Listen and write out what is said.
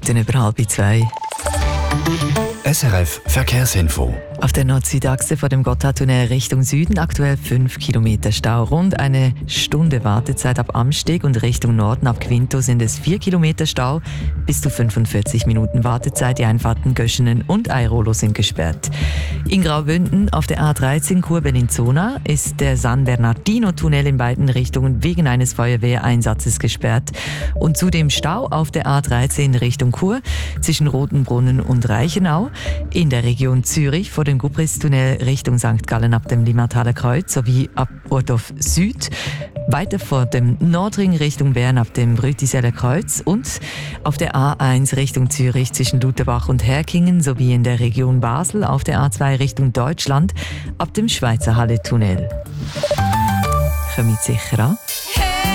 Minuten über 1:30. SRF Verkehrsinfo. Auf der Nord-Süd-Achse vor dem Gotthardtunnel Richtung Süden aktuell 5 Kilometer Stau. Rund eine Stunde Wartezeit ab Amsteg und Richtung Norden ab Quinto sind es 4 Kilometer Stau. Bis zu 45 Minuten Wartezeit. Die Einfahrten Göschenen und Airolo sind gesperrt. In Graubünden auf der A13 Chur-Bellinzona ist der San Bernardino-Tunnel in beiden Richtungen wegen eines Feuerwehreinsatzes gesperrt. Und zudem Stau auf der A13 Richtung Chur zwischen Rotenbrunnen und Reichenau. In der Region Zürich vor dem Gubristunnel Richtung St. Gallen ab dem Limmertaler Kreuz sowie ab Burgdorf Süd. Weiter vor dem Nordring Richtung Bern ab dem Brütiseller Kreuz und auf der A1 Richtung Zürich zwischen Lutherbach und Herkingen sowie in der Region Basel auf der A2 Richtung Deutschland ab dem Schweizer Halle-Tunnel. Kommt sicher an.